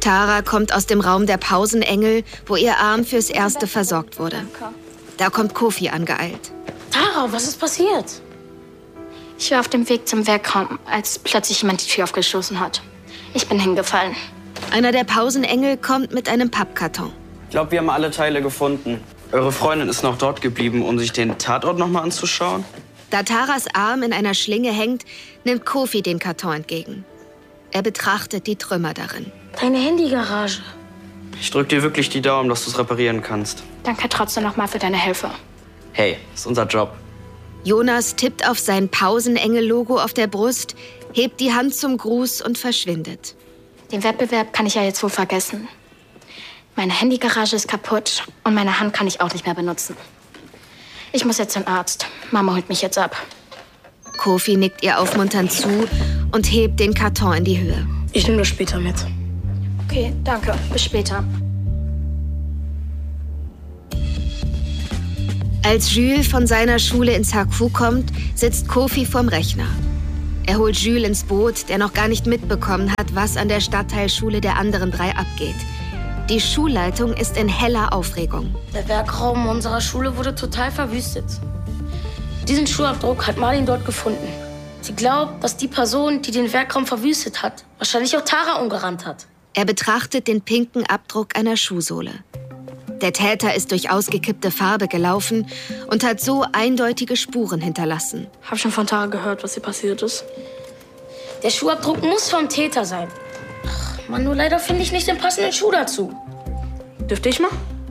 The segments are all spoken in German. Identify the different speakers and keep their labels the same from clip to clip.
Speaker 1: Tara kommt aus dem Raum der Pausenengel, wo ihr Arm fürs Erste versorgt wurde. Da kommt Kofi angeeilt.
Speaker 2: Tara, was ist passiert?
Speaker 3: Ich war auf dem Weg zum Werkraum, als plötzlich jemand die Tür aufgestoßen hat. Ich bin hingefallen.
Speaker 1: Einer der Pausenengel kommt mit einem Pappkarton.
Speaker 4: Ich glaube, wir haben alle Teile gefunden. Eure Freundin ist noch dort geblieben, um sich den Tatort noch mal anzuschauen?
Speaker 1: Da Taras Arm in einer Schlinge hängt, nimmt Kofi den Karton entgegen. Er betrachtet die Trümmer darin.
Speaker 2: Deine Handygarage.
Speaker 4: Ich drück dir wirklich die Daumen, dass du es reparieren kannst.
Speaker 3: Danke trotzdem nochmal für deine Hilfe.
Speaker 4: Hey, ist unser Job.
Speaker 1: Jonas tippt auf sein Pausenengel-Logo auf der Brust, hebt die Hand zum Gruß und verschwindet.
Speaker 3: Den Wettbewerb kann ich ja jetzt wohl vergessen. Meine Handygarage ist kaputt und meine Hand kann ich auch nicht mehr benutzen. Ich muss jetzt zum Arzt. Mama holt mich jetzt ab.
Speaker 1: Kofi nickt ihr aufmunternd zu und hebt den Karton in die Höhe.
Speaker 2: Ich nehme das später mit.
Speaker 3: Okay, danke. Bis später.
Speaker 1: Als Jules von seiner Schule ins HQ kommt, sitzt Kofi vorm Rechner. Er holt Jules ins Boot, der noch gar nicht mitbekommen hat, was an der Stadtteilschule der anderen 3 abgeht. Die Schulleitung ist in heller Aufregung.
Speaker 2: Der Werkraum unserer Schule wurde total verwüstet. Diesen Schuhabdruck hat Marlin dort gefunden. Sie glaubt, dass die Person, die den Werkraum verwüstet hat, wahrscheinlich auch Tara umgerannt hat.
Speaker 1: Er betrachtet den pinken Abdruck einer Schuhsohle. Der Täter ist durch ausgekippte Farbe gelaufen und hat so eindeutige Spuren hinterlassen.
Speaker 2: Hab schon von Tara gehört, was hier passiert ist. Der Schuhabdruck muss vom Täter sein. Ach, Mann, nur leider finde ich nicht den passenden Schuh dazu. Dürfte ich mal?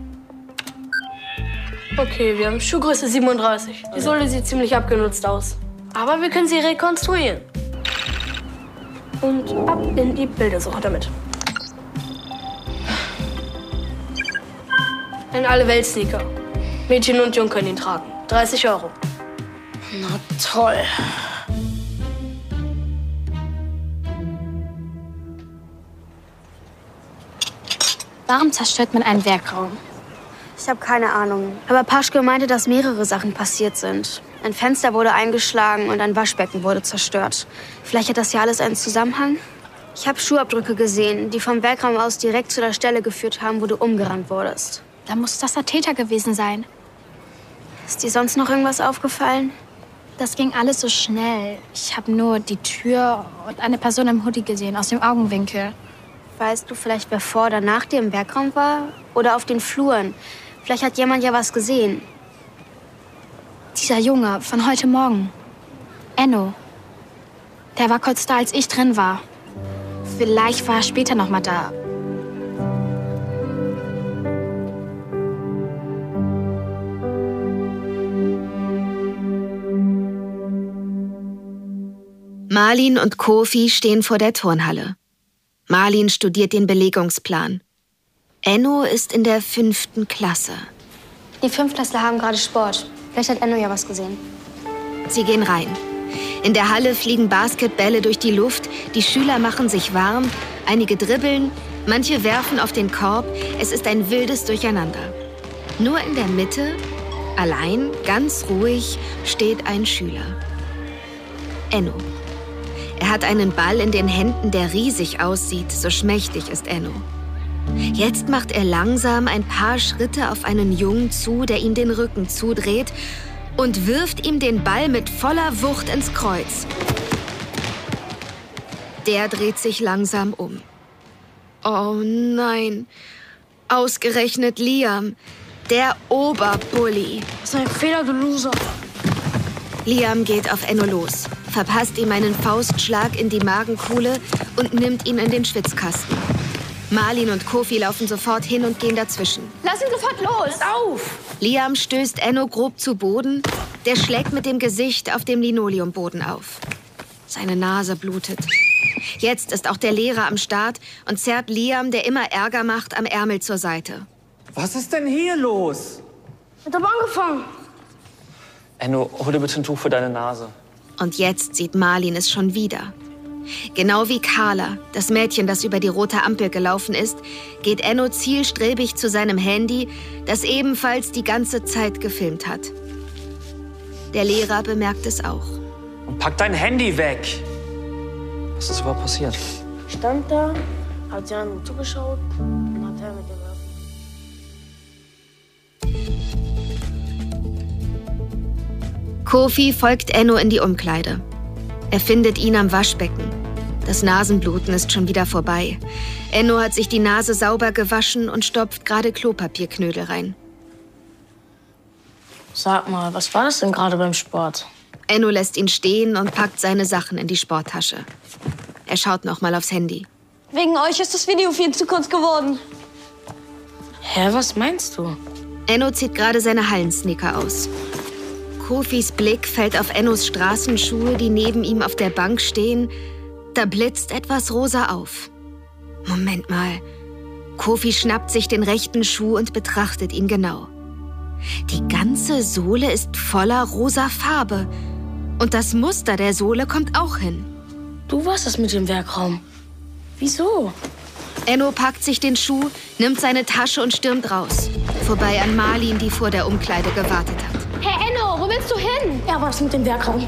Speaker 2: Okay, wir haben Schuhgröße 37. Die Sohle sieht ziemlich abgenutzt aus. Aber wir können sie rekonstruieren. Und ab in die Bildersuche damit. Ein Alle-Welt-Sneaker. Mädchen und Jung können ihn tragen. 30 €. Na toll.
Speaker 3: Warum zerstört man einen Werkraum?
Speaker 5: Ich habe keine Ahnung. Aber Paschke meinte, dass mehrere Sachen passiert sind. Ein Fenster wurde eingeschlagen und ein Waschbecken wurde zerstört. Vielleicht hat das ja alles einen Zusammenhang? Ich habe Schuhabdrücke gesehen, die vom Werkraum aus direkt zu der Stelle geführt haben, wo du umgerannt wurdest.
Speaker 3: Da muss das der Täter gewesen sein.
Speaker 5: Ist dir sonst noch irgendwas aufgefallen?
Speaker 3: Das ging alles so schnell. Ich habe nur die Tür und eine Person im Hoodie gesehen, aus dem Augenwinkel.
Speaker 5: Weißt du vielleicht, wer vor oder nach dir im Werkraum war? Oder auf den Fluren? Vielleicht hat jemand ja was gesehen.
Speaker 3: Dieser Junge von heute Morgen. Enno. Der war kurz da, als ich drin war. Vielleicht war er später noch mal da.
Speaker 1: Marlin und Kofi stehen vor der Turnhalle. Marlin studiert den Belegungsplan. Enno ist in der 5. Klasse.
Speaker 5: Die Fünftklässler haben gerade Sport. Vielleicht hat Enno ja was gesehen.
Speaker 1: Sie gehen rein. In der Halle fliegen Basketbälle durch die Luft, die Schüler machen sich warm, einige dribbeln, manche werfen auf den Korb. Es ist ein wildes Durcheinander. Nur in der Mitte, allein, ganz ruhig, steht ein Schüler. Enno. Er hat einen Ball in den Händen, der riesig aussieht, so schmächtig ist Enno. Jetzt macht er langsam ein paar Schritte auf einen Jungen zu, der ihm den Rücken zudreht und wirft ihm den Ball mit voller Wucht ins Kreuz. Der dreht sich langsam um. Oh nein, ausgerechnet Liam, der Oberbully.
Speaker 2: Das ist ein Fehler, du Loser.
Speaker 1: Liam geht auf Enno los, verpasst ihm einen Faustschlag in die Magenkuhle und nimmt ihn in den Schwitzkasten. Marlin und Kofi laufen sofort hin und gehen dazwischen.
Speaker 5: Lass ihn sofort los!
Speaker 2: Hört auf!
Speaker 1: Liam stößt Enno grob zu Boden. Der schlägt mit dem Gesicht auf dem Linoleumboden auf. Seine Nase blutet. Jetzt ist auch der Lehrer am Start und zerrt Liam, der immer Ärger macht, am Ärmel zur Seite.
Speaker 6: Was ist denn hier los?
Speaker 2: Ich hab angefangen.
Speaker 6: Enno, hol dir bitte ein Tuch für deine Nase.
Speaker 1: Und jetzt sieht Marlin es schon wieder. Genau wie Carla, das Mädchen, das über die rote Ampel gelaufen ist, geht Enno zielstrebig zu seinem Handy, das ebenfalls die ganze Zeit gefilmt hat. Der Lehrer bemerkt es auch.
Speaker 6: Und pack dein Handy weg! Was ist überhaupt passiert?
Speaker 2: Stand da, hat sie einem zugeschaut und hat er mit dem Werfen.
Speaker 1: Kofi folgt Enno in die Umkleide. Er findet ihn am Waschbecken. Das Nasenbluten ist schon wieder vorbei. Enno hat sich die Nase sauber gewaschen und stopft gerade Klopapierknödel rein.
Speaker 2: Sag mal, was war das denn gerade beim Sport?
Speaker 1: Enno lässt ihn stehen und packt seine Sachen in die Sporttasche. Er schaut noch mal aufs Handy.
Speaker 7: Wegen euch ist das Video viel zu kurz geworden.
Speaker 2: Hä, was meinst du?
Speaker 1: Enno zieht gerade seine Hallensneaker aus. Kofis Blick fällt auf Ennos Straßenschuhe, die neben ihm auf der Bank stehen. Da blitzt etwas rosa auf. Moment mal. Kofi schnappt sich den rechten Schuh und betrachtet ihn genau. Die ganze Sohle ist voller rosa Farbe. Und das Muster der Sohle kommt auch hin.
Speaker 2: Du warst es mit dem Werkraum. Wieso?
Speaker 1: Enno packt sich den Schuh, nimmt seine Tasche und stürmt raus. Vorbei an Marlin, die vor der Umkleide gewartet hat.
Speaker 7: Hey Enno, wo willst du hin?
Speaker 2: Er war es mit dem Werkraum.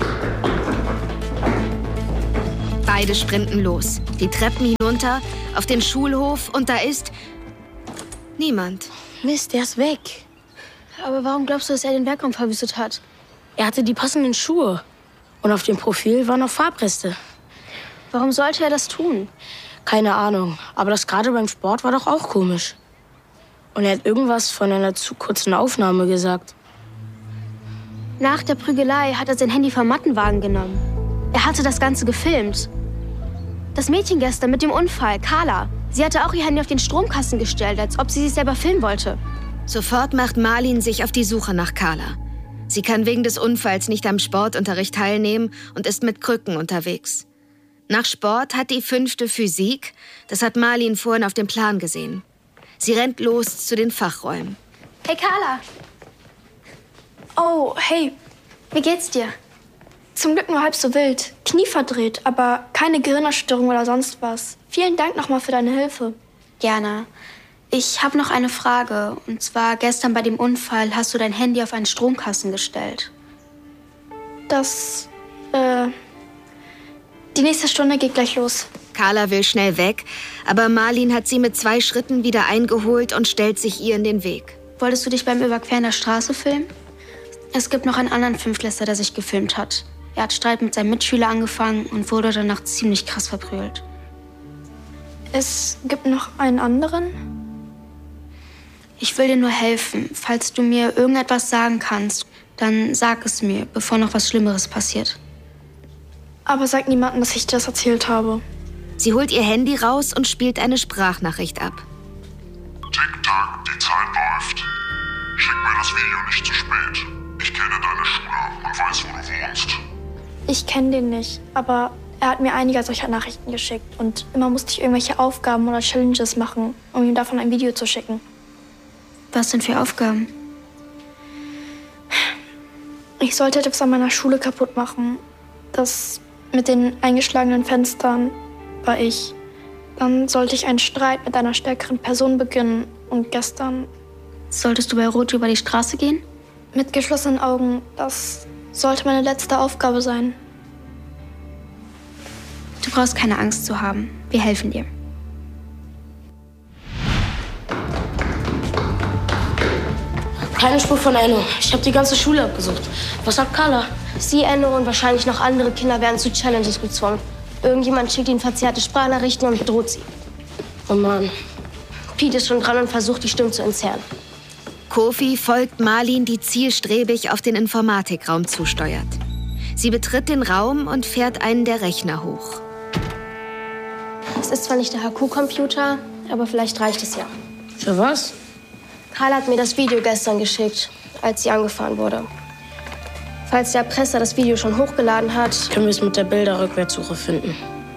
Speaker 1: Beide sprinten los. Die Treppen hinunter, auf den Schulhof und da ist niemand.
Speaker 2: Mist, der ist weg.
Speaker 5: Aber warum glaubst du, dass er den Werkraum verwüstet hat?
Speaker 2: Er hatte die passenden Schuhe. Und auf dem Profil waren noch Farbreste.
Speaker 5: Warum sollte er das tun?
Speaker 2: Keine Ahnung, aber das gerade beim Sport war doch auch komisch. Und er hat irgendwas von einer zu kurzen Aufnahme gesagt.
Speaker 5: Nach der Prügelei hat er sein Handy vom Mattenwagen genommen. Er hatte das Ganze gefilmt. Das Mädchen gestern mit dem Unfall, Carla, sie hatte auch ihr Handy auf den Stromkasten gestellt, als ob sie sich selber filmen wollte.
Speaker 1: Sofort macht Marlin sich auf die Suche nach Carla. Sie kann wegen des Unfalls nicht am Sportunterricht teilnehmen und ist mit Krücken unterwegs. Nach Sport hat die 5. Physik, das hat Marlin vorhin auf dem Plan gesehen. Sie rennt los zu den Fachräumen.
Speaker 5: Hey Carla!
Speaker 7: Oh, hey,
Speaker 5: Wie geht's dir?
Speaker 7: zum Glück nur halb so wild. Knie verdreht, aber keine Gehirnerstörung oder sonst was. Vielen Dank nochmal für deine Hilfe.
Speaker 5: Gerne. Ich habe noch eine Frage. Und zwar gestern bei dem Unfall hast du dein Handy auf einen Stromkasten gestellt.
Speaker 7: Die nächste Stunde geht gleich los.
Speaker 1: Carla will schnell weg, aber Marlin hat sie mit 2 Schritten wieder eingeholt und stellt sich ihr in den Weg.
Speaker 5: Wolltest du dich beim Überqueren der Straße filmen? Es gibt noch einen anderen Fünftklässler, der sich gefilmt hat. Er hat Streit mit seinem Mitschüler angefangen und wurde danach ziemlich krass verprügelt.
Speaker 7: Es gibt noch einen anderen?
Speaker 5: Ich will dir nur helfen. Falls du mir irgendetwas sagen kannst, dann sag es mir, bevor noch was Schlimmeres passiert.
Speaker 7: Aber sag niemandem, dass ich dir das erzählt habe.
Speaker 1: Sie holt ihr Handy raus und spielt eine Sprachnachricht ab.
Speaker 8: Tick-Tack, die Zeit läuft. Schick mir das Video nicht zu spät. Ich kenne deine Schule und weiß, wo du wohnst.
Speaker 7: Ich kenne den nicht, aber er hat mir einige solcher Nachrichten geschickt. Und immer musste ich irgendwelche Aufgaben oder Challenges machen, um ihm davon ein Video zu schicken.
Speaker 5: Was denn für Aufgaben?
Speaker 7: Ich sollte etwas an meiner Schule kaputt machen. Das mit den eingeschlagenen Fenstern war ich. Dann sollte ich einen Streit mit einer stärkeren Person beginnen. Und gestern
Speaker 5: Solltest du bei Rot über die Straße gehen?
Speaker 7: mit geschlossenen Augen. Das sollte meine letzte Aufgabe sein.
Speaker 5: Du brauchst keine Angst zu haben. Wir helfen dir.
Speaker 2: Keine Spur von Enno. Ich habe die ganze Schule abgesucht. Was sagt Carla?
Speaker 9: Sie, Enno und wahrscheinlich noch andere Kinder werden zu Challenges gezwungen. Irgendjemand schickt ihnen verzerrte Sprachnachrichten und bedroht sie.
Speaker 2: Oh Mann.
Speaker 9: Pete ist schon dran und versucht, die Stimmen zu entzerren.
Speaker 1: Kofi folgt Marlin, die zielstrebig auf den Informatikraum zusteuert. Sie betritt den Raum und fährt einen der Rechner hoch.
Speaker 9: Es ist zwar nicht der HQ-Computer, aber vielleicht reicht es ja.
Speaker 2: Für was?
Speaker 9: Carla hat mir das Video gestern geschickt, als sie angefahren wurde. Falls der Erpresser das Video schon hochgeladen hat,
Speaker 2: Können wir es mit der Bilderrückwärtssuche finden?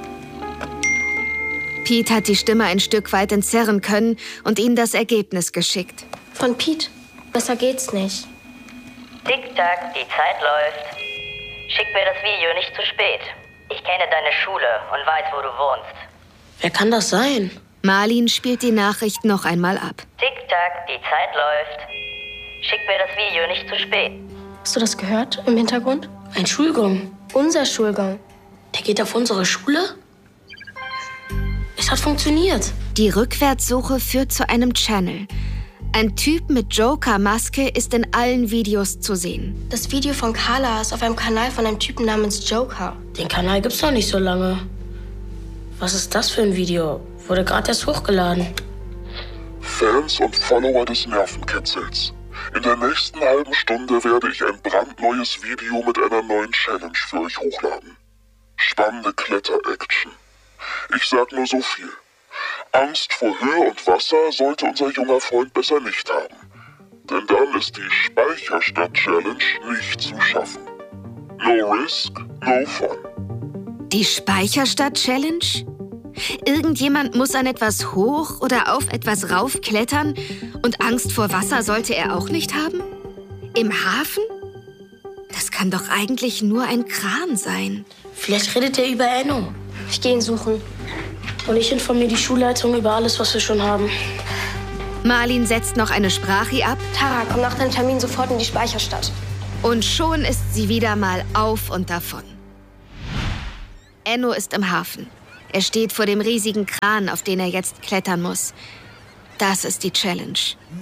Speaker 1: Pete hat die Stimme ein Stück weit entzerren können und ihnen das Ergebnis geschickt.
Speaker 9: von Pete. Besser geht's nicht.
Speaker 10: Tick-Tack, die Zeit läuft. Schick mir das Video nicht zu spät. Ich kenne deine Schule und weiß, wo du wohnst.
Speaker 2: Wer kann das sein?
Speaker 1: Marlin spielt die Nachricht noch einmal ab.
Speaker 10: Tick-Tack, die Zeit läuft. Schick mir das Video nicht zu spät.
Speaker 9: Hast du das gehört im Hintergrund?
Speaker 2: Ein Schulgang.
Speaker 9: Unser Schulgang.
Speaker 2: Der geht auf unsere Schule? Ist Es hat funktioniert.
Speaker 1: Die Rückwärtssuche führt zu einem Channel. Ein Typ mit Joker-Maske ist in allen Videos zu sehen.
Speaker 9: Das Video von Carla ist auf einem Kanal von einem Typen namens Joker.
Speaker 2: Den Kanal gibt's noch nicht so lange. Was ist das für ein Video? Wurde gerade erst hochgeladen.
Speaker 8: Fans und Follower des Nervenkitzels. In der nächsten halben Stunde werde ich ein brandneues Video mit einer neuen Challenge für euch hochladen. Spannende Kletter-Action. Ich sag nur so viel. Angst vor Höhe und Wasser sollte unser junger Freund besser nicht haben. Denn dann ist die Speicherstadt-Challenge nicht zu schaffen. No risk, no fun.
Speaker 1: Die Speicherstadt-Challenge? Irgendjemand muss an etwas hoch oder auf etwas raufklettern und Angst vor Wasser sollte er auch nicht haben? Im Hafen? Das kann doch eigentlich nur ein Kran sein.
Speaker 2: Vielleicht redet er über Enno.
Speaker 9: Ich gehe ihn suchen.
Speaker 2: Und ich informiere die Schulleitung über alles, was wir schon haben.
Speaker 1: Marlin setzt noch eine Sprache ab.
Speaker 9: Tara, komm nach deinem Termin sofort in die Speicherstadt.
Speaker 1: Und schon ist sie wieder mal auf und davon. Enno ist im Hafen. Er steht vor dem riesigen Kran, auf den er jetzt klettern muss. Das ist die Challenge.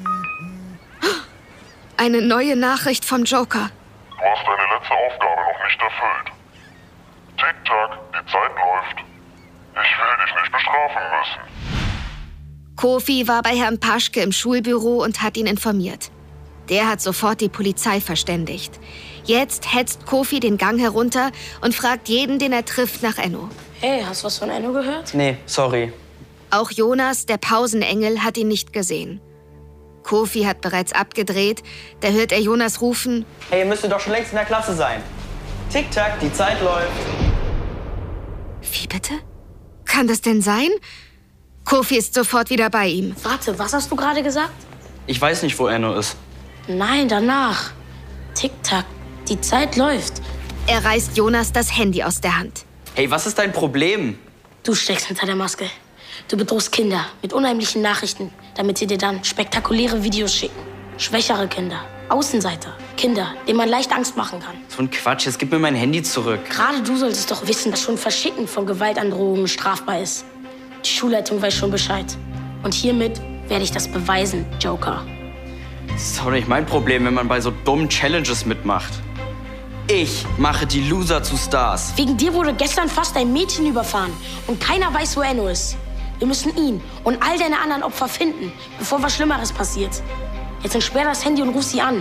Speaker 1: Eine neue Nachricht vom Joker.
Speaker 8: Du hast deine letzte Aufgabe noch nicht erfüllt. Tick-Tack, die Zeit läuft. Ich will dich nicht bestrafen müssen.
Speaker 1: Kofi war bei Herrn Paschke im Schulbüro und hat ihn informiert. Der hat sofort die Polizei verständigt. Jetzt hetzt Kofi den Gang herunter und fragt jeden, den er trifft, nach Enno.
Speaker 2: Hey, hast du was von Enno gehört?
Speaker 4: Nee, sorry.
Speaker 1: Auch Jonas, der Pausenengel, hat ihn nicht gesehen. Kofi hat bereits abgedreht. Da hört er Jonas rufen:
Speaker 4: Hey, ihr müsstet doch schon längst in der Klasse sein. Tick-Tack, die Zeit läuft.
Speaker 1: Wie bitte? Kann das denn sein? Kofi ist sofort wieder bei ihm.
Speaker 2: Warte, was hast du gerade gesagt?
Speaker 4: Ich weiß nicht, wo Enno ist.
Speaker 2: Nein, danach. Tick-Tack, die Zeit läuft.
Speaker 1: Er reißt Jonas das Handy aus der Hand.
Speaker 4: Hey, was ist dein Problem?
Speaker 2: Du steckst hinter der Maske. Du bedrohst Kinder mit unheimlichen Nachrichten, damit sie dir dann spektakuläre Videos schicken. Schwächere Kinder, Außenseiter, Kinder, denen man leicht Angst machen kann.
Speaker 4: So ein Quatsch, jetzt gib mir mein Handy zurück.
Speaker 2: Gerade du solltest doch wissen, dass schon Verschicken von Gewaltandrohungen strafbar ist. Die Schulleitung weiß schon Bescheid. Und hiermit werde ich das beweisen, Joker.
Speaker 4: Das ist doch nicht mein Problem, wenn man bei so dummen Challenges mitmacht. Ich mache die Loser zu Stars.
Speaker 2: Wegen dir wurde gestern fast ein Mädchen überfahren. Und keiner weiß, wo Enno ist. Wir müssen ihn und all deine anderen Opfer finden, bevor was Schlimmeres passiert. Jetzt entsperr das Handy und ruf sie an.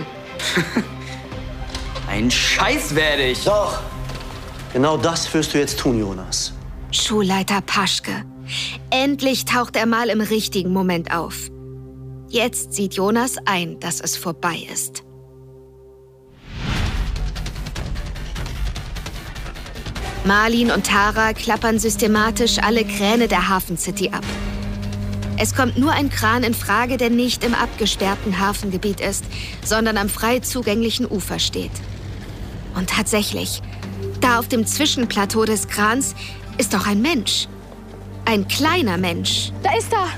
Speaker 4: Ein Scheiß werde ich.
Speaker 11: Doch. Genau das wirst du jetzt tun, Jonas.
Speaker 1: Schulleiter Paschke. Endlich taucht er mal im richtigen Moment auf. Jetzt sieht Jonas ein, dass es vorbei ist. Marlin und Tara klappern systematisch alle Kräne der Hafen City ab. Es kommt nur ein Kran in Frage, der nicht im abgesperrten Hafengebiet ist, sondern am frei zugänglichen Ufer steht. Und tatsächlich, da auf dem Zwischenplateau des Krans ist doch ein Mensch. Ein kleiner Mensch.
Speaker 5: Da ist er.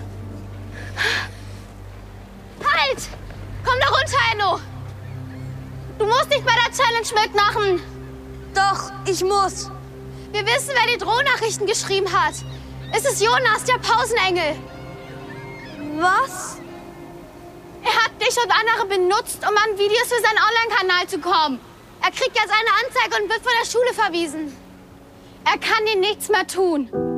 Speaker 5: Halt! Komm da runter, Enno! Du musst nicht bei der Challenge mitmachen. Doch, ich muss. Wir wissen, wer die Drohnachrichten geschrieben hat. Es ist Jonas, der Pausenengel. Was? Er hat dich und andere benutzt, um an Videos für seinen Online-Kanal zu kommen. Er kriegt jetzt eine Anzeige und wird von der Schule verwiesen. Er kann dir nichts mehr tun.